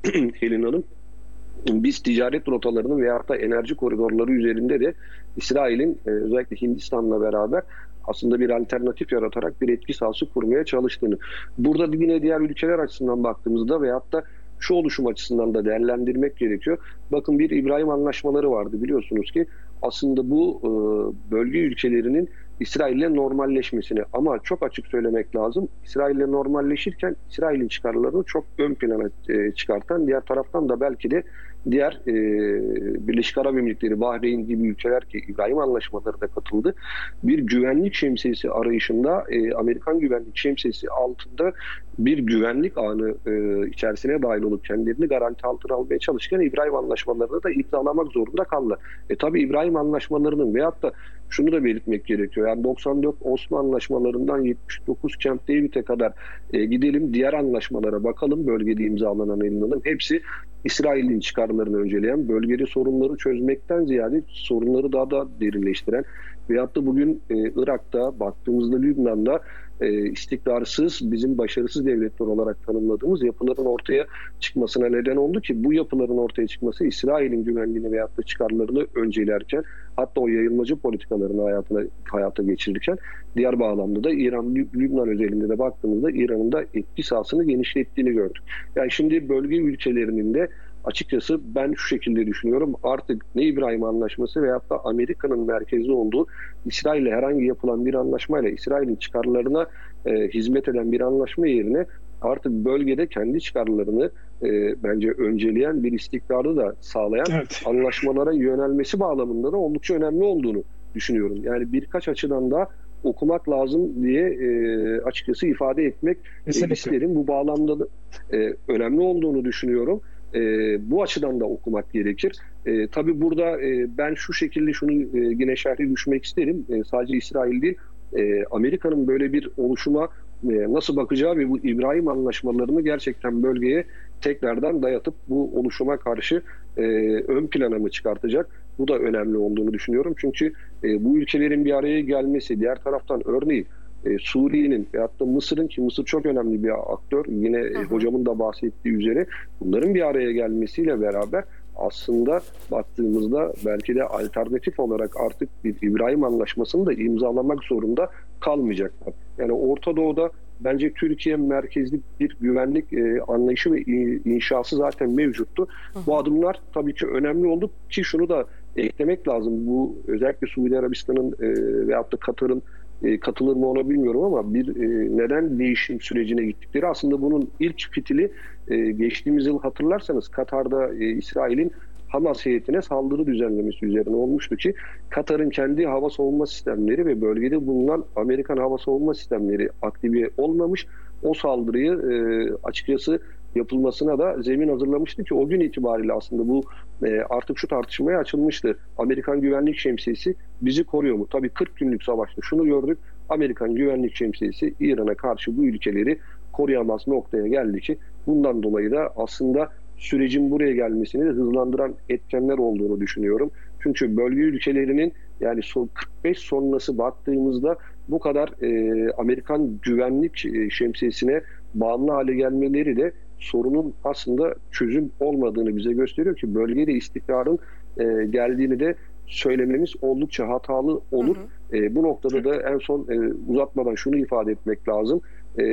Helin Hanım. Biz ticaret rotalarının veyahut da enerji koridorları üzerinde de İsrail'in özellikle Hindistan'la beraber aslında bir alternatif yaratarak bir etki sahası kurmaya çalıştığını. Burada yine diğer ülkeler açısından baktığımızda veyahut da şu oluşum açısından da değerlendirmek gerekiyor. Bakın bir İbrahim Anlaşmaları vardı, biliyorsunuz ki aslında bu bölge ülkelerinin İsrail'le normalleşmesini, ama çok açık söylemek lazım. İsrail'le normalleşirken İsrail'in çıkarlarını çok ön plana çıkartan, diğer taraftan da belki de diğer Birleşik Arap Emirlikleri, Bahreyn gibi ülkeler ki İbrahim Anlaşmaları'na katıldı. Bir güvenlik şemsiyesi arayışında Amerikan güvenlik şemsiyesi altında bir güvenlik ağını içerisine dahil olup kendilerini garanti altına almaya çalışırken İbrahim Anlaşmaları'nı da imzalamak zorunda kaldı. Tabii İbrahim Anlaşmaları'nın veyahut da şunu da belirtmek gerekiyor. Yani 94 Oslo Anlaşmalarından 79 Camp David'e kadar gidelim, diğer anlaşmalara bakalım. Bölgede imzalanan, yayınlanan hepsi İsrail'in çıkarlarını önceleyen, bölgede sorunları çözmekten ziyade sorunları daha da derinleştiren veyahut da bugün Irak'ta, baktığımızda Lübnan'da istikrarsız, bizim başarısız devletler olarak tanımladığımız yapıların ortaya çıkmasına neden oldu ki bu yapıların ortaya çıkması İsrail'in güvenliğini veyahut da çıkarlarını öncelerken, hatta o yayılmacı politikalarını hayata geçirirken, diğer bağlamda da İran, Lübnan özelinde de baktığımızda İran'ın da etki sahasını genişlettiğini gördük. Yani şimdi bölge ülkelerinin de açıkçası ben şu şekilde düşünüyorum. Artık ne İbrahim Anlaşması veyahut da Amerika'nın merkezi olduğu İsrail'le herhangi yapılan bir anlaşmayla İsrail'in çıkarlarına hizmet eden bir anlaşma yerine artık bölgede kendi çıkarlarını bence önceleyen bir istikrarı da sağlayan anlaşmalara yönelmesi bağlamında da oldukça önemli olduğunu düşünüyorum. Yani birkaç açıdan da okumak lazım diye açıkçası ifade etmek isterim. Bu bağlamda da önemli olduğunu düşünüyorum. Bu açıdan da okumak gerekir. Tabii burada ben şu şekilde şunu yine şerhi düşmek isterim. Sadece İsrail değil, Amerika'nın böyle bir oluşuma nasıl bakacağı ve bu İbrahim Anlaşmalarını gerçekten bölgeye tekrardan dayatıp bu oluşuma karşı ön plana mı çıkartacak? Bu da önemli olduğunu düşünüyorum. Çünkü bu ülkelerin bir araya gelmesi, diğer taraftan örneğin Suriye'nin veyahut da Mısır'ın, ki Mısır çok önemli bir aktör, yine hocamın da bahsettiği üzere bunların bir araya gelmesiyle beraber aslında baktığımızda belki de alternatif olarak artık bir İbrahim Anlaşması'nı da imzalamak zorunda kalmayacaklar. Yani Orta Doğu'da bence Türkiye merkezli bir güvenlik anlayışı ve inşası zaten mevcuttu. Bu adımlar tabii ki önemli oldu ki şunu da eklemek lazım. Bu özellikle Suudi Arabistan'ın veyahut da Katar'ın katılır mı ona bilmiyorum ama bir neden değişim sürecine gittikleri, aslında bunun ilk fitili geçtiğimiz yıl hatırlarsanız Katar'da İsrail'in Hamas heyetine saldırı düzenlemesi üzerine olmuştu ki Katar'ın kendi hava savunma sistemleri ve bölgede bulunan Amerikan hava savunma sistemleri aktive olmamış. O saldırıyı açıkçası yapılmasına da zemin hazırlamıştı ki o gün itibariyle aslında bu artık şu tartışmaya açılmıştı. Amerikan güvenlik şemsiyesi bizi koruyor mu? Tabii 40 günlük savaşta şunu gördük. Amerikan güvenlik şemsiyesi İran'a karşı bu ülkeleri koruyamaz noktaya geldi ki bundan dolayı da aslında sürecin buraya gelmesini de hızlandıran etkenler olduğunu düşünüyorum. Çünkü bölge ülkelerinin yani 45 sonrası baktığımızda bu kadar Amerikan güvenlik şemsiyesine bağımlı hale gelmeleri de sorunun aslında çözüm olmadığını bize gösteriyor ki bölgede istikrarın geldiğini de söylememiz oldukça hatalı olur. Bu noktada da en son uzatmadan şunu ifade etmek lazım.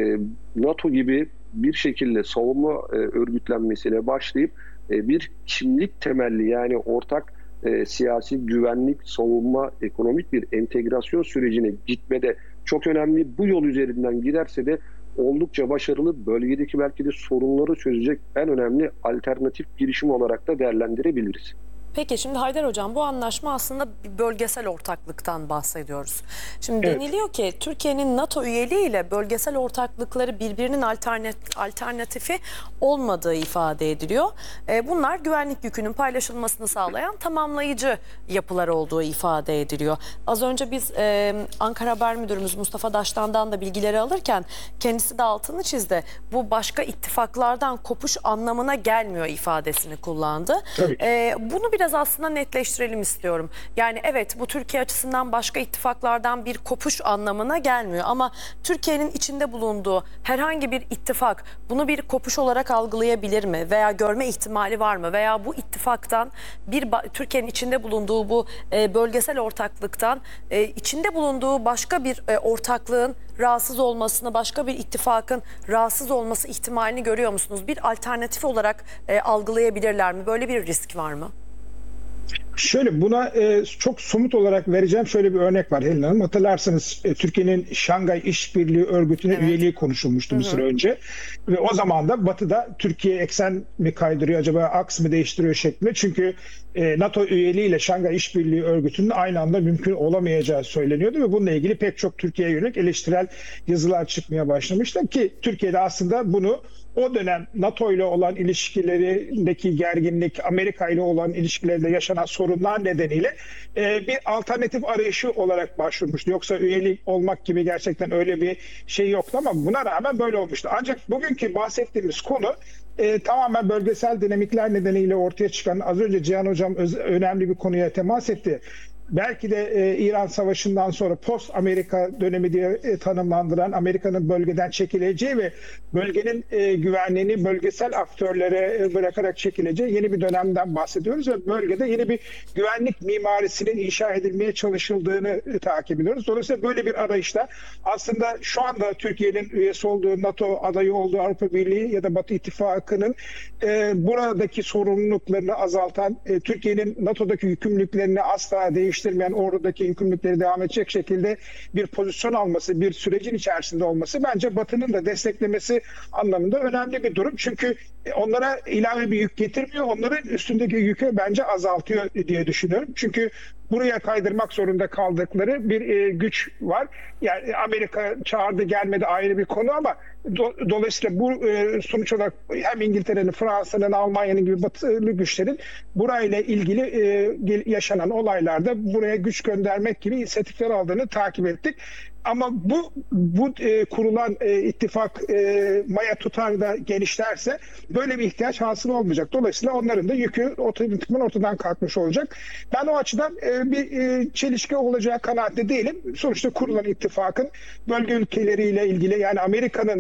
NATO gibi bir şekilde savunma örgütlenmesiyle başlayıp bir kimlik temelli, yani ortak siyasi, güvenlik, savunma, ekonomik bir entegrasyon sürecine gitmede çok önemli. Bu yol üzerinden giderse de oldukça başarılı, bölgedeki belki de sorunları çözecek en önemli alternatif girişim olarak da değerlendirebiliriz. Peki şimdi Haydar Hocam, bu anlaşma aslında bir bölgesel ortaklıktan bahsediyoruz. Şimdi deniliyor ki Türkiye'nin NATO üyeliğiyle bölgesel ortaklıkları birbirinin alternatifi olmadığı ifade ediliyor. Bunlar güvenlik yükünün paylaşılmasını sağlayan tamamlayıcı yapılar olduğu ifade ediliyor. Az önce biz Ankara Haber Müdürümüz Mustafa Daştan'dan da bilgileri alırken kendisi de altını çizdi. Bu başka ittifaklardan kopuş anlamına gelmiyor ifadesini kullandı. Bunu biraz biraz aslında netleştirelim istiyorum. Yani evet, bu Türkiye açısından başka ittifaklardan bir kopuş anlamına gelmiyor. Ama Türkiye'nin içinde bulunduğu herhangi bir ittifak bunu bir kopuş olarak algılayabilir mi? Veya görme ihtimali var mı? Veya bu ittifaktan Türkiye'nin içinde bulunduğu bu bölgesel ortaklıktan içinde bulunduğu başka bir ortaklığın rahatsız olmasını, başka bir ittifakın rahatsız olması ihtimalini görüyor musunuz? Bir alternatif olarak algılayabilirler mi? Böyle bir risk var mı? Şöyle buna çok somut olarak vereceğim şöyle bir örnek var Helin Hanım. Hatırlarsınız Türkiye'nin Şangay İşbirliği Örgütü'ne üyeliği konuşulmuştu bir süre önce. Ve o zaman da Batı'da Türkiye eksen mi kaydırıyor acaba aks mı değiştiriyor şeklinde. Çünkü NATO üyeliğiyle Şangay İşbirliği Örgütü'nün aynı anda mümkün olamayacağı söyleniyordu. Ve bununla ilgili pek çok Türkiye'ye yönelik eleştirel yazılar çıkmaya başlamıştı ki Türkiye'de aslında bunu o dönem NATO ile olan ilişkilerindeki gerginlik, Amerika ile olan ilişkilerinde yaşanan sorunlar nedeniyle bir alternatif arayışı olarak başvurmuştu. Yoksa üyelik olmak gibi gerçekten öyle bir şey yoktu ama buna rağmen böyle olmuştu. Ancak bugünkü bahsettiğimiz konu tamamen bölgesel dinamikler nedeniyle ortaya çıkan, az önce Cihan Hocam önemli bir konuya temas etti. Belki de İran Savaşı'ndan sonra post Amerika dönemi diye tanımlandıran Amerika'nın bölgeden çekileceği ve bölgenin güvenliğini bölgesel aktörlere bırakarak çekileceği yeni bir dönemden bahsediyoruz ve bölgede yeni bir güvenlik mimarisinin inşa edilmeye çalışıldığını takip ediyoruz. Dolayısıyla böyle bir arayışta aslında şu anda Türkiye'nin üyesi olduğu, NATO adayı olduğu Avrupa Birliği ya da Batı İttifakı'nın buradaki sorumluluklarını azaltan, Türkiye'nin NATO'daki yükümlülüklerini asla değiştirmeyen, oradaki yükümlülükleri devam edecek şekilde bir pozisyon alması, bir sürecin içerisinde olması bence Batı'nın da desteklemesi anlamında önemli bir durum. Çünkü onlara ilave bir yük getirmiyor, onların üstündeki yükü bence azaltıyor diye düşünüyorum. Çünkü buraya kaydırmak zorunda kaldıkları bir güç var. Yani Amerika çağırdı gelmedi ayrı bir konu ama dolayısıyla bu sonuç olarak hem İngiltere'nin, Fransa'nın, Almanya'nın gibi batılı güçlerin burayla ilgili yaşanan olaylarda buraya güç göndermek gibi inisiyatifler aldığını takip ettik. Ama bu kurulan ittifak maya tutar da genişlerse böyle bir ihtiyaç hasıl olmayacak. Dolayısıyla onların da yükü otomatikman ortadan kalkmış olacak. Ben o açıdan bir çelişki olacağı kanaatinde değilim. Sonuçta kurulan ittifakın bölge ülkeleriyle ilgili, yani Amerika'nın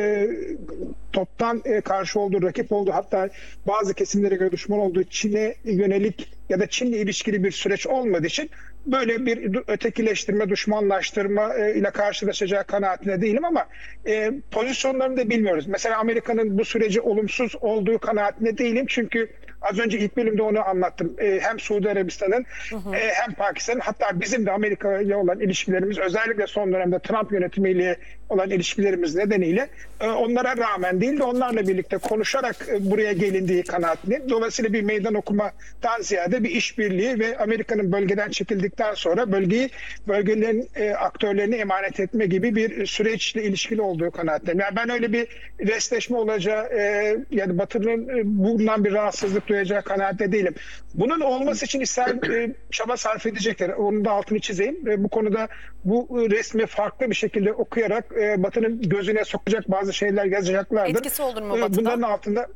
toptan karşı olduğu, rakip olduğu, hatta bazı kesimlere göre düşman olduğu Çin'e yönelik ya da Çin'le ilişkili bir süreç olmadığı için böyle bir ötekileştirme, düşmanlaştırma ile karşılaşacağı kanaatinde değilim ama pozisyonlarını da bilmiyoruz. Mesela Amerika'nın bu süreci olumsuz olduğu kanaatinde değilim. Çünkü az önce ilk bölümde onu anlattım. Hem Suudi Arabistan'ın hem Pakistan'ın, hatta bizim de Amerika ile olan ilişkilerimiz, özellikle son dönemde Trump yönetimiyle olan ilişkilerimiz nedeniyle onlara rağmen değil de onlarla birlikte konuşarak buraya gelindiği kanaatindeyim. Dolayısıyla bir meydan okumadan ziyade bir işbirliği ve Amerika'nın bölgeden çekildikten sonra bölgelerin aktörlerini emanet etme gibi bir süreçle ilişkili olduğu kanaatindeyim. Yani ben öyle bir restleşme olacağı yani Batı'nın bundan bir rahatsızlık duyacağı kanaatte değilim. Bunun olması için İsrail çaba sarf edecekler. Onun da altını çizeyim. Bu konuda bu resmi farklı bir şekilde okuyarak Batı'nın gözüne sokacak bazı şeyler yazacaklardır. Etkisi olur mu Batı'da? Bunların altında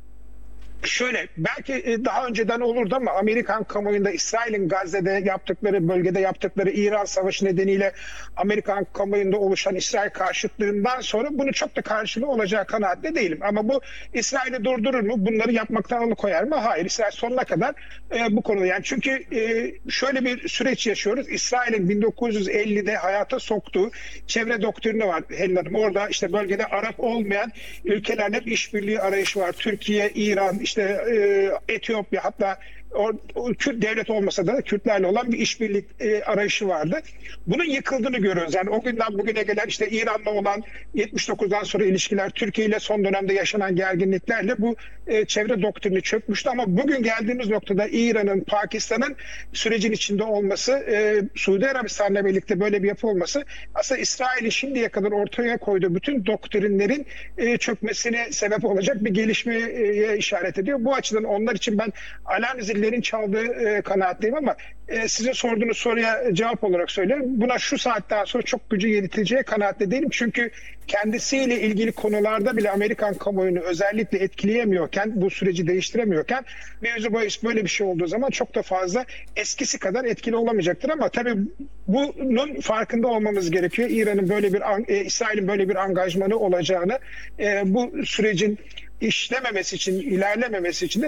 şöyle, belki daha önceden olurdu ama Amerikan kamuoyunda İsrail'in Gazze'de yaptıkları, bölgede yaptıkları İran Savaşı nedeniyle Amerikan kamuoyunda oluşan İsrail karşıtlığından sonra bunu çok da karşılığı olacağı kanaatinde değilim. Ama bu İsrail'i durdurur mu? Bunları yapmaktan alıkoyar mı? Hayır. İsrail sonuna kadar bu konuda. Yani çünkü şöyle bir süreç yaşıyoruz. İsrail'in 1950'de hayata soktuğu çevre doktrini var Helin Hanım. Orada işte bölgede Arap olmayan ülkelerle işbirliği arayışı var. Türkiye, İran, işte Etiyopya, hatta Kürt devlet olmasa da Kürtlerle olan bir işbirlik arayışı vardı. Bunun yıkıldığını görüyoruz. Yani o günden bugüne gelen işte İran'la olan 79'dan sonra ilişkiler, Türkiye ile son dönemde yaşanan gerginliklerle bu çevre doktrini çökmüştü ama bugün geldiğimiz noktada İran'ın, Pakistan'ın sürecin içinde olması, Suudi Arabistan'la birlikte böyle bir yapı olması aslında İsrail'in şimdiye kadar ortaya koyduğu bütün doktrinlerin çökmesine sebep olacak bir gelişmeye işaret ediyor. Bu açıdan onlar için ben alelacele zillerin çaldığı kanaatteyim ama sizin sorduğunuz soruya cevap olarak söyleyeyim. Buna şu saatten sonra çok gücü yeteceği kanaatte değilim. Çünkü kendisiyle ilgili konularda bile Amerikan kamuoyunu özellikle etkileyemiyorken, bu süreci değiştiremiyorken mevzu bahis böyle bir şey olduğu zaman çok da fazla eskisi kadar etkili olamayacaktır. Ama tabii bunun farkında olmamız gerekiyor. İran'ın böyle bir, İsrail'in böyle bir angajmanı olacağını, bu sürecin işlememesi için, ilerlememesi için de